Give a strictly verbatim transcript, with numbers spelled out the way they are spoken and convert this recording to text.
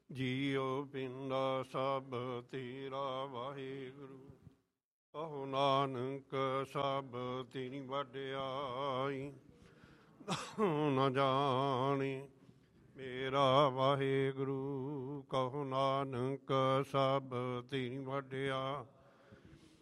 ਜੀਉ ਪਿੰਡਾ ਸਭ ਤੇਰਾ ਵਾਹਿਗੁਰੂ। ਕਹੋ ਨਾਨਕ ਸਭ ਤੇਰੀ ਵਡਿਆਈ, ਨ ਜਾਣੇ ਮੇਰਾ ਵਾਹਿਗੁਰੂ। ਕਹੋ ਨਾਨਕ ਸਭ ਤੇਰੀ ਵਡਿਆਈ,